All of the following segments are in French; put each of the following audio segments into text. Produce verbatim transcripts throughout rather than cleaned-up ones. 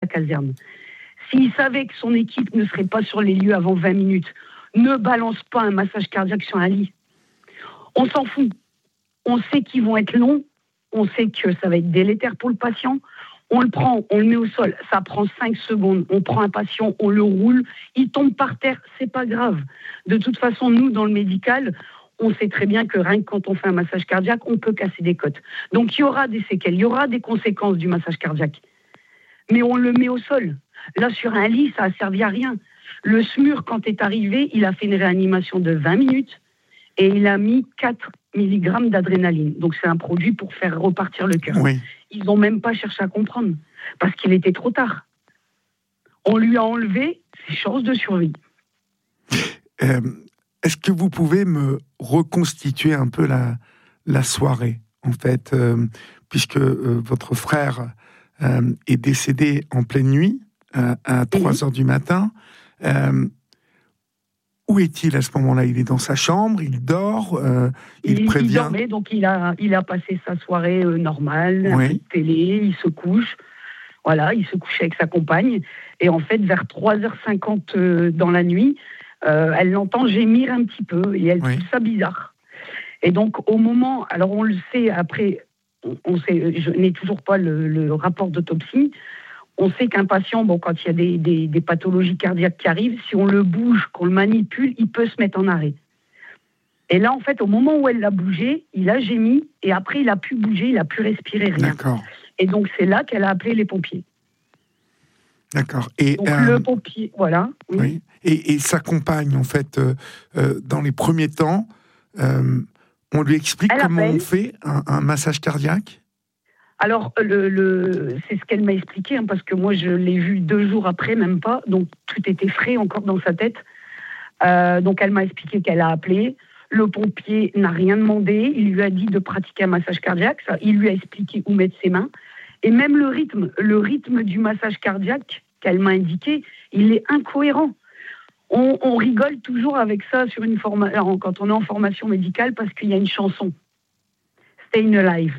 caserne. S'il savait que son équipe ne serait pas sur les lieux avant vingt minutes, ne balance pas un massage cardiaque sur un lit. On s'en fout. On sait qu'ils vont être longs, on sait que ça va être délétère pour le patient. On le prend, on le met au sol, ça prend cinq secondes. On prend un patient, on le roule, il tombe par terre, c'est pas grave. De toute façon, nous, dans le médical, on sait très bien que rien que quand on fait un massage cardiaque, on peut casser des côtes. Donc il y aura des séquelles, il y aura des conséquences du massage cardiaque. Mais on le met au sol. Là, sur un lit, ça a servi à rien. Le S M U R, quand est arrivé, il a fait une réanimation de vingt minutes et il a mis quatre milligrammes d'adrénaline. Donc c'est un produit pour faire repartir le cœur. Oui. Ils n'ont même pas cherché à comprendre parce qu'il était trop tard. On lui a enlevé ses chances de survie. Euh, est-ce que vous pouvez me reconstituer un peu la, la soirée, en fait, euh, puisque euh, votre frère euh, est décédé en pleine nuit, euh, à trois heures du matin. Euh, Où est-il à ce moment-là? Il est dans sa chambre, il dort, euh, il, il prévient... Il dormait, donc il a, il a passé sa soirée euh, normale, oui. un peu de télé, il se couche. Voilà, il se couche avec sa compagne. Et en fait, vers trois heures cinquante euh, dans la nuit, euh, elle l'entend gémir un petit peu et elle oui. trouve ça bizarre. Et donc, au moment... Alors, on le sait, après, on, on sait, je n'ai toujours pas le, le rapport d'autopsie. On sait qu'un patient, bon, quand il y a des, des, des pathologies cardiaques qui arrivent, si on le bouge, qu'on le manipule, il peut se mettre en arrêt. Et là, en fait, au moment où elle l'a bougé, il a gémi, et après, il a pu bouger, il a pu respirer, rien. D'accord. Et donc, c'est là qu'elle a appelé les pompiers. D'accord. Et donc, euh, le pompier, voilà. Oui. oui. Et, et sa compagne, en fait, euh, euh, dans les premiers temps, euh, on lui explique elle comment appelle. on fait un, un massage cardiaque? Alors, le, le, c'est ce qu'elle m'a expliqué, hein, parce que moi, je l'ai vu deux jours après, même pas, donc tout était frais encore dans sa tête. Euh, donc, elle m'a expliqué qu'elle a appelé. Le pompier n'a rien demandé. Il lui a dit de pratiquer un massage cardiaque. Ça, il lui a expliqué où mettre ses mains. Et même le rythme, le rythme du massage cardiaque qu'elle m'a indiqué, il est incohérent. On, on rigole toujours avec ça sur une forma- quand on est en formation médicale parce qu'il y a une chanson, Stayin' Alive.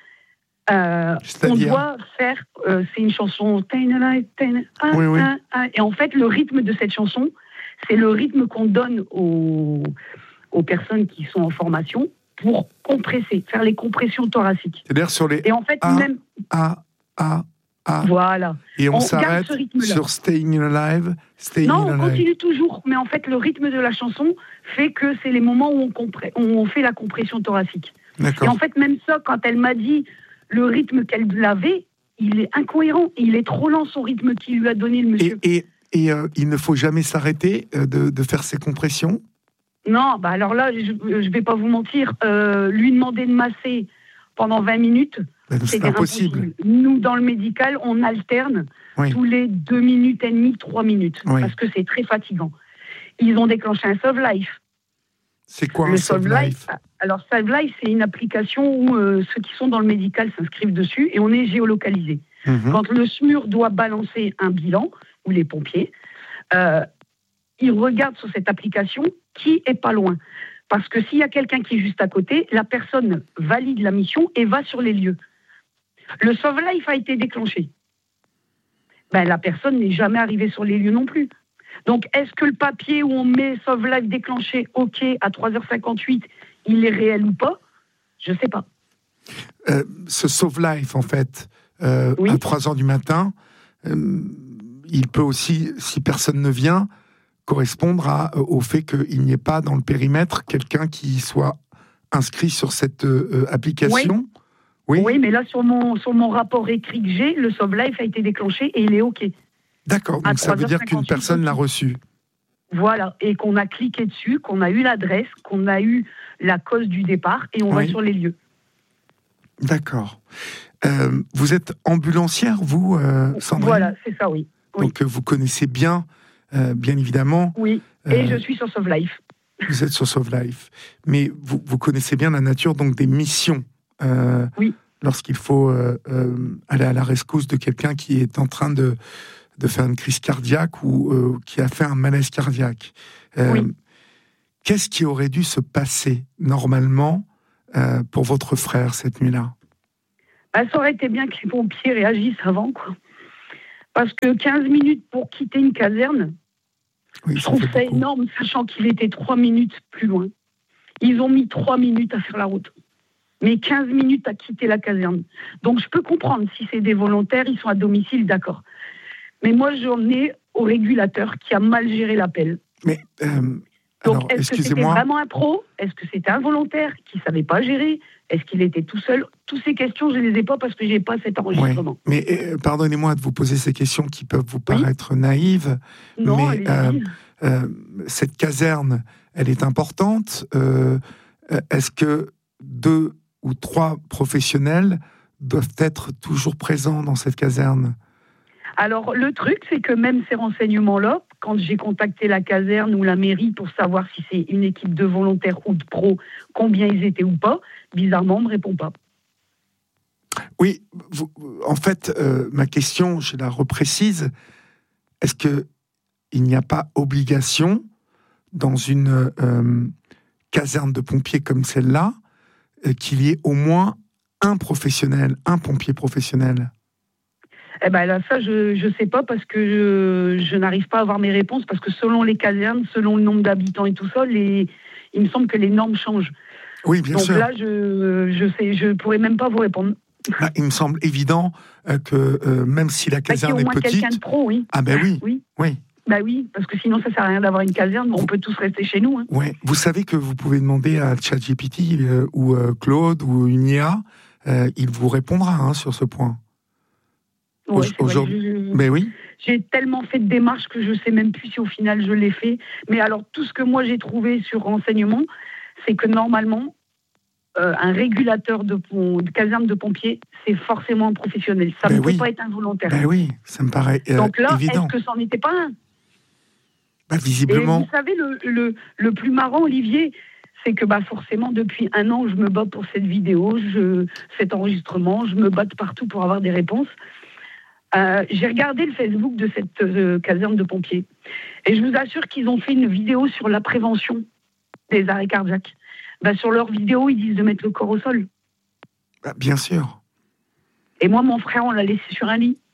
Euh, on doit faire, euh, c'est une chanson, alive, ah, oui, oui. Ah, ah, et en fait le rythme de cette chanson, c'est le rythme qu'on donne aux, aux personnes qui sont en formation pour compresser, faire les compressions thoraciques. C'est-à-dire sur les et en fait A, même A, A, A. Voilà. Et on, on s'arrête ce sur Staying Alive. Staying non, on alive. continue toujours, mais en fait le rythme de la chanson fait que c'est les moments où on, compré- où on fait la compression thoracique. D'accord. Et en fait même ça, quand elle m'a dit le rythme qu'elle avait, il est incohérent. Il est trop lent, son rythme qu'il lui a donné, le monsieur. Et, et, et euh, il ne faut jamais s'arrêter euh, de, de faire ses compressions? Non, bah alors là, je ne vais pas vous mentir. Euh, lui demander de masser pendant vingt minutes, ben, c'est, c'est impossible. impossible. Nous, dans le médical, on alterne oui. tous les deux minutes et demie, trois minutes, oui. parce que c'est très fatigant. Ils ont déclenché un Sov Life. C'est quoi un Sov Life? Alors, Sov Life, c'est une application où euh, ceux qui sont dans le médical s'inscrivent dessus et on est géolocalisé. Mmh. Quand le S M U R doit balancer un bilan, ou les pompiers, euh, ils regardent sur cette application qui est pas loin. Parce que s'il y a quelqu'un qui est juste à côté, la personne valide la mission et va sur les lieux. Le Sov Life a été déclenché. Ben, la personne n'est jamais arrivée sur les lieux non plus. Donc, est-ce que le papier où on met Sov Life déclenché, OK, à trois heures cinquante-huit, il est réel ou pas? Je ne sais pas. Euh, ce Sov Life, en fait, euh, oui. à trois heures du matin, euh, il peut aussi, si personne ne vient, correspondre à, au fait qu'il n'y ait pas dans le périmètre quelqu'un qui soit inscrit sur cette euh, application. Oui. oui, oui, mais là, sur mon, sur mon rapport écrit que j'ai, le Sov Life a été déclenché et il est OK. D'accord, donc ça veut dire qu'une personne l'a reçu. Voilà, et qu'on a cliqué dessus, qu'on a eu l'adresse, qu'on a eu la cause du départ, et on oui. va sur les lieux. D'accord. Euh, vous êtes ambulancière, vous, euh, Sandrine? Voilà, c'est ça, oui. oui. Donc vous connaissez bien, euh, bien évidemment... Oui, et euh, je suis sur Sov Life. Vous êtes sur Sov Life. Mais vous, vous connaissez bien la nature donc, des missions. Euh, oui. Lorsqu'il faut euh, euh, aller à la rescousse de quelqu'un qui est en train de... de faire une crise cardiaque ou euh, qui a fait un malaise cardiaque. Euh, oui. Qu'est-ce qui aurait dû se passer normalement euh, pour votre frère cette nuit-là? bah, Ça aurait été bien que les pompiers réagissent avant, quoi. Parce que quinze minutes pour quitter une caserne, Oui, je trouve ça beaucoup. énorme, sachant qu'il était trois minutes plus loin. Ils ont mis trois minutes à faire la route. Mais quinze minutes à quitter la caserne. Donc je peux comprendre, si c'est des volontaires, ils sont à domicile, d'accord. Mais moi, j'en ai au régulateur qui a mal géré l'appel. Mais, euh, Donc, alors, est-ce que c'était excusez-moi. vraiment un pro? Est-ce que c'était un volontaire qui ne savait pas gérer? Est-ce qu'il était tout seul? Toutes ces questions, je ne les ai pas parce que je n'ai pas cet enregistrement. Ouais. Mais euh, pardonnez-moi de vous poser ces questions qui peuvent vous paraître oui. naïves. Non, mais euh, euh, cette caserne, elle est importante. Euh, est-ce que deux ou trois professionnels doivent être toujours présents dans cette caserne? Alors, le truc, c'est que même ces renseignements-là, quand j'ai contacté la caserne ou la mairie pour savoir si c'est une équipe de volontaires ou de pros, combien ils étaient ou pas, bizarrement, on ne me répond pas. Oui, vous, en fait, euh, ma question, je la reprécise. Est-ce qu'il n'y a pas obligation, dans une euh, caserne de pompiers comme celle-là, euh, qu'il y ait au moins un professionnel, un pompier professionnel? Eh ben là, ça, je ne sais pas parce que je, je n'arrive pas à avoir mes réponses parce que selon les casernes, selon le nombre d'habitants et tout ça, les, il me semble que les normes changent. Oui, bien Donc sûr. Donc là, je je sais, je pourrais même pas vous répondre. Bah, il me semble évident euh, que euh, même si la caserne bah, est petite, quelqu'un de pro, oui. Ah ben oui, oui, oui. Bah oui, parce que sinon ça sert à rien d'avoir une caserne. On vous... peut tous rester chez nous. Hein. Ouais. Vous savez que vous pouvez demander à ChatGPT euh, ou euh, Claude ou une I A, euh, il vous répondra hein, sur ce point. Ouais, Aujourd'hui, je... mais oui. J'ai tellement fait de démarches que je sais même plus si au final je l'ai fait. Mais alors tout ce que moi j'ai trouvé sur renseignement, c'est que normalement euh, un régulateur de, de caserne de pompiers, c'est forcément un professionnel. Ça ben ne oui. peut pas être un volontaire. Ben oui, ça me paraît euh, Donc là, évident. est-ce que ça n'en était pas un? Ben visiblement. Et vous savez, le, le, le plus marrant, Olivier, c'est que bah, forcément, depuis un an, je me bats pour cette vidéo, je, cet enregistrement, je me bats de partout pour avoir des réponses. Euh, j'ai regardé le Facebook de cette euh, caserne de pompiers. Et je vous assure qu'ils ont fait une vidéo sur la prévention des arrêts cardiaques. Ben, sur leur vidéo, ils disent de mettre le corps au sol. Ben, bien sûr. Et moi, mon frère, on l'a laissé sur un lit.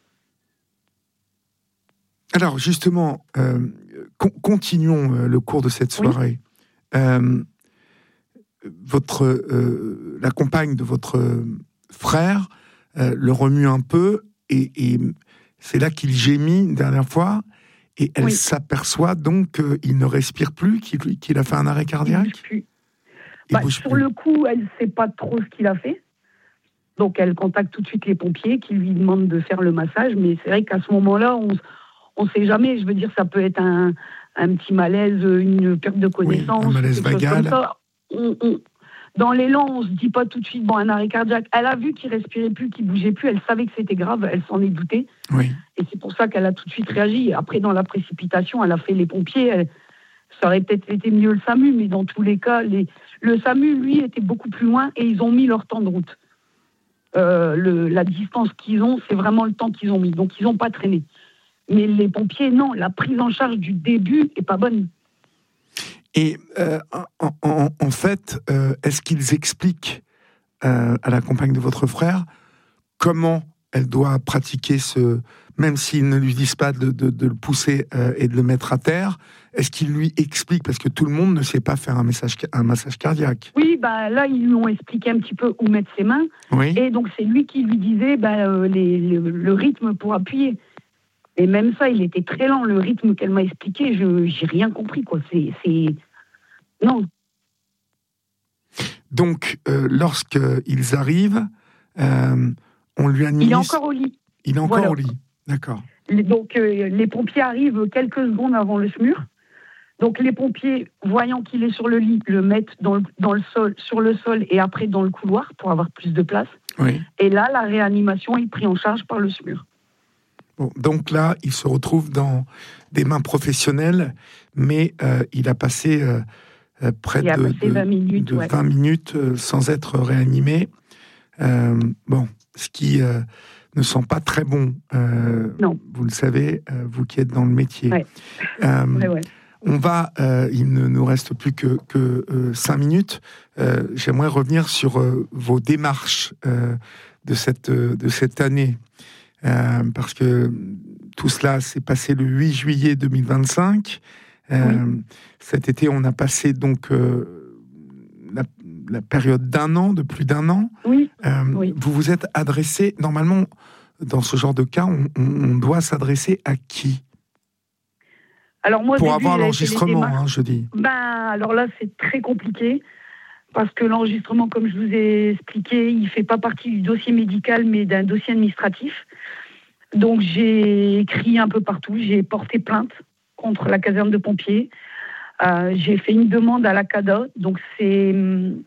Alors, justement, euh, con- continuons euh, le cours de cette soirée. Oui. Euh, votre, euh, la compagne de votre frère euh, le remue un peu, et, et c'est là qu'il gémit une dernière fois, et elle oui. s'aperçoit donc qu'il ne respire plus, qu'il, qu'il a fait un arrêt cardiaque. Il bouge plus. Il bah, bouge sur plus. le coup, elle ne sait pas trop ce qu'il a fait. Donc, elle contacte tout de suite les pompiers qui lui demandent de faire le massage. Mais c'est vrai qu'à ce moment-là, on ne sait jamais. Je veux dire, ça peut être un, un petit malaise, une perte de connaissance. Oui, un malaise vagal. On, on, dans l'élan, on ne se dit pas tout de suite, bon, un arrêt cardiaque. Elle a vu qu'il ne respirait plus, qu'il ne bougeait plus. Elle savait que c'était grave. Elle s'en est doutée. Oui. Et c'est pour ça qu'elle a tout de suite réagi. Après, dans la précipitation, elle a fait les pompiers. Elle, ça aurait peut-être été mieux le SAMU, mais dans tous les cas, les, le SAMU, lui, était beaucoup plus loin et ils ont mis leur temps de route. Euh, le, la distance qu'ils ont, c'est vraiment le temps qu'ils ont mis. Donc, ils n'ont pas traîné. Mais les pompiers, non, la prise en charge du début n'est pas bonne. Et euh, en, en, en fait, euh, est-ce qu'ils expliquent euh, à la compagne de votre frère comment elle doit pratiquer ce... Même s'ils ne lui disent pas de, de, de le pousser euh, et de le mettre à terre, est-ce qu'ils lui expliquent? Parce que tout le monde ne sait pas faire un, message, un massage cardiaque. Oui, bah, là, ils lui ont expliqué un petit peu où mettre ses mains. Oui. Et donc, c'est lui qui lui disait bah, euh, les, les, le rythme pour appuyer. Et même ça, il était très lent, le rythme qu'elle m'a expliqué. Je n'ai rien compris, quoi. C'est, c'est... Non. Donc, euh, lorsqu'ils arrivent, euh, on lui administre... Il est encore au lit. Il est encore voilà. au lit, d'accord. Donc, euh, les pompiers arrivent quelques secondes avant le SMUR. Donc, les pompiers, voyant qu'il est sur le lit, le mettent dans le, dans le sol, sur le sol et après dans le couloir pour avoir plus de place. Oui. Et là, la réanimation est prise en charge par le SMUR. Bon, donc là, il se retrouve dans des mains professionnelles, mais euh, il a passé euh, euh, près il a de, passé de, vingt minutes, de ouais. vingt minutes euh, sans être réanimé. Euh, bon, ce qui euh, ne sent pas très bon. Euh, non. Vous le savez, euh, vous qui êtes dans le métier. Ouais. Euh, ouais, ouais. On va, euh, il ne nous reste plus que, que euh, cinq minutes. Euh, j'aimerais revenir sur euh, vos démarches euh, de cette, euh, de cette année. euh, parce que tout cela s'est passé le huit juillet deux mille vingt-cinq. Euh, oui. Cet été, on a passé donc euh, la, la période d'un an, de plus d'un an. Oui. Euh, oui. Vous vous êtes adressé, normalement, dans ce genre de cas, on, on doit s'adresser à qui? Alors moi, Pour début, avoir l'enregistrement, hein, je dis. Ben, alors là, c'est très compliqué, parce que l'enregistrement, comme je vous ai expliqué, il ne fait pas partie du dossier médical, mais d'un dossier administratif. Donc j'ai écrit un peu partout, j'ai porté plainte contre la caserne de pompiers. Euh, j'ai fait une demande à la C A D A, donc c'est euh,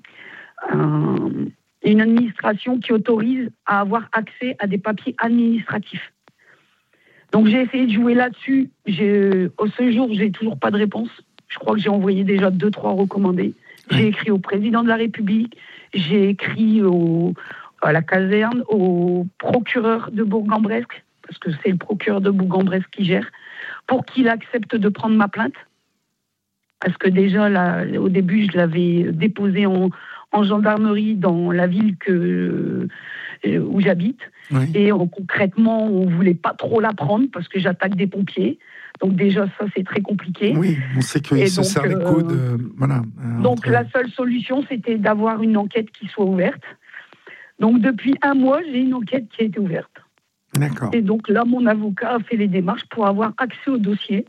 une administration qui autorise à avoir accès à des papiers administratifs. Donc j'ai essayé de jouer là-dessus. J'ai, au ce jour, j'ai toujours pas de réponse. Je crois que j'ai envoyé déjà deux, trois recommandés. J'ai écrit au président de la République, j'ai écrit au, à la caserne, au procureur de Bourg-en-Bresse, parce que c'est le procureur de Bourg-en-Bresse qui gère, pour qu'il accepte de prendre ma plainte. Parce que déjà, là, au début, je l'avais déposée en, en gendarmerie dans la ville que, euh, où j'habite. Oui. Et on, concrètement, on ne voulait pas trop la prendre parce que j'attaque des pompiers. Donc déjà, ça, c'est très compliqué. Oui, on sait qu'ils se serrent les coudes. Euh, voilà, euh, donc entre... la seule solution, c'était d'avoir une enquête qui soit ouverte. Donc depuis un mois, j'ai une enquête qui a été ouverte. D'accord. Et donc là, mon avocat a fait les démarches pour avoir accès au dossier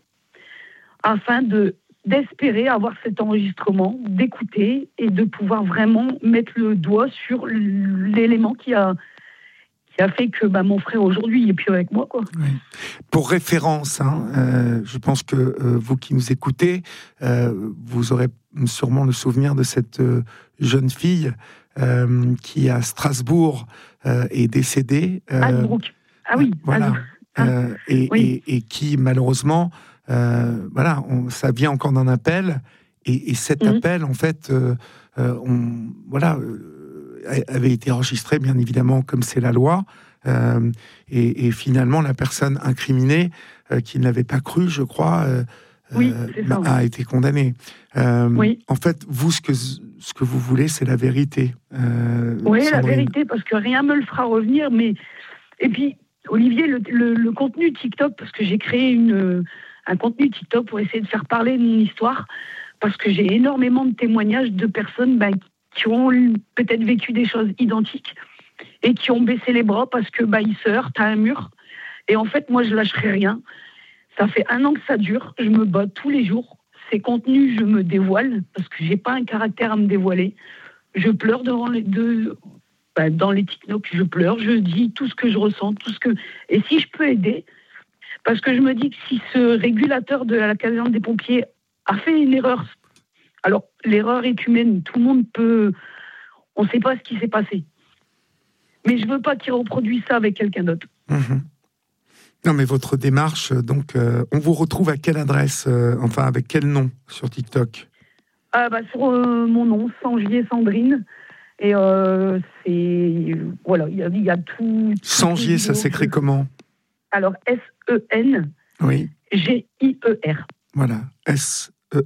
afin de, d'espérer avoir cet enregistrement, d'écouter et de pouvoir vraiment mettre le doigt sur l'élément qui a, qui a fait que bah, mon frère aujourd'hui n'est plus avec moi, quoi. Oui. Pour référence, hein, euh, je pense que euh, vous qui nous écoutez, euh, vous aurez sûrement le souvenir de cette euh, jeune fille euh, qui à Strasbourg euh, est décédée. Euh, Anne Brook. Ah oui, voilà, euh, et, oui. et, et qui malheureusement, euh, voilà, on, ça vient encore d'un appel, et, et cet mmh. appel, en fait, euh, euh, on, voilà, euh, avait été enregistré, bien évidemment, comme c'est la loi, euh, et, et finalement, la personne incriminée, euh, qui ne l'avait pas cru, je crois, euh, oui, ça, a oui. été condamnée. Euh, oui. En fait, vous, ce que ce que vous voulez, c'est la vérité. Euh, oui, Sandrine. La vérité, parce que rien me le fera revenir, mais et puis. Olivier, le, le, le contenu TikTok, parce que j'ai créé une, un contenu TikTok pour essayer de faire parler de mon histoire, parce que j'ai énormément de témoignages de personnes ben, qui ont peut-être vécu des choses identiques et qui ont baissé les bras parce que ben, ils se heurtent à un mur. Et en fait, moi, je lâcherai rien. Ça fait un an que ça dure. Je me bats tous les jours. Ces contenus, je me dévoile parce que j'ai pas un caractère à me dévoiler. Je pleure devant les deux... Ben, dans les TikTok, je pleure, je dis tout ce que je ressens, tout ce que... Et si je peux aider, parce que je me dis que si ce régulateur de la caserne des pompiers a fait une erreur, alors l'erreur est humaine, tout le monde peut... On ne sait pas ce qui s'est passé. Mais je ne veux pas qu'il reproduise ça avec quelqu'un d'autre. Mmh. Non, mais votre démarche, donc, euh, on vous retrouve à quelle adresse, euh, enfin, avec quel nom sur TikTok? Ah, bah, sur euh, mon nom, Sangier Sandrine. Et euh, c'est... Voilà, il y a, il y a tout... Sangier, ça s'écrit comment? Alors, S E N Oui. G I E R. Voilà, S E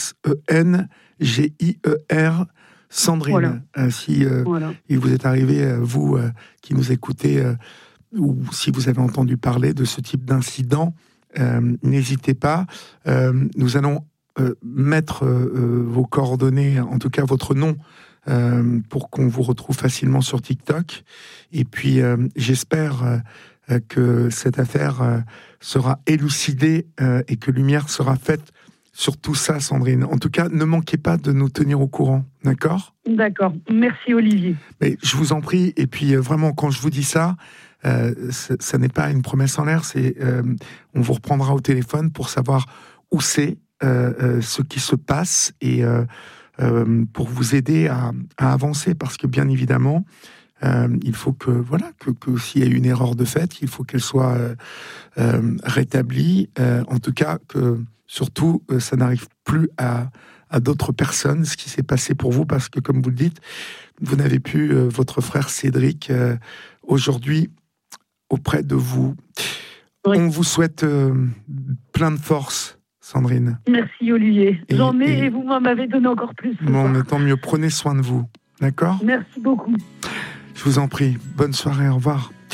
N G I E R, Sandrine. Voilà. Euh, si euh, voilà. il vous est arrivé, euh, vous euh, qui nous écoutez, euh, ou si vous avez entendu parler de ce type d'incident, euh, n'hésitez pas. Euh, nous allons euh, mettre euh, vos coordonnées, en tout cas votre nom, Euh, pour qu'on vous retrouve facilement sur TikTok. Et puis, euh, j'espère euh, que cette affaire euh, sera élucidée euh, et que lumière sera faite sur tout ça, Sandrine. En tout cas, ne manquez pas de nous tenir au courant, d'accord? D'accord. Merci, Olivier. Mais je vous en prie. Et puis, euh, vraiment, quand je vous dis ça, euh, ça n'est pas une promesse en l'air. C'est, euh, on vous reprendra au téléphone pour savoir où c'est, euh, euh, ce qui se passe, et euh, Euh, pour vous aider à, à avancer, parce que bien évidemment, euh, il faut que, voilà, que, que s'il y a une erreur de fait, il faut qu'elle soit euh, euh, rétablie. Euh, en tout cas, que surtout, euh, ça n'arrive plus à, à d'autres personnes, ce qui s'est passé pour vous, parce que, comme vous le dites, vous n'avez plus euh, votre frère Cédric euh, aujourd'hui auprès de vous. Oui. On vous souhaite euh, plein de force, Sandrine. Merci, Olivier. Et, J'en ai et, et vous m'en avez donné encore plus. Bon, mais tant mieux. Prenez soin de vous. D'accord ? Merci beaucoup. Je vous en prie. Bonne soirée. Au revoir.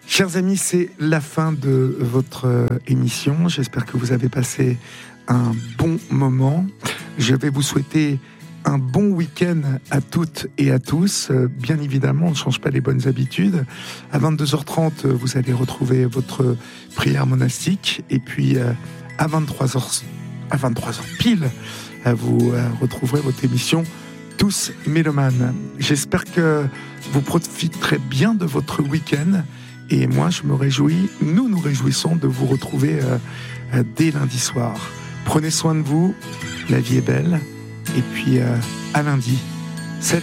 Chers amis, c'est la fin de votre émission. J'espère que vous avez passé un bon moment. Je vais vous souhaiter un bon week-end à toutes et à tous. Bien évidemment, on ne change pas les bonnes habitudes. À vingt-deux heures trente, vous allez retrouver votre prière monastique. Et puis, à vingt-trois heures, à vingt-trois heures pile, vous retrouverez votre émission Tous Mélomanes. J'espère que vous profiterez bien de votre week-end. Et moi, je me réjouis, nous nous réjouissons de vous retrouver euh, dès lundi soir. Prenez soin de vous, la vie est belle. Et puis, euh, à lundi.